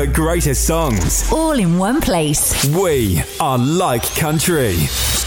the greatest songs. All in one place. We are Like Country.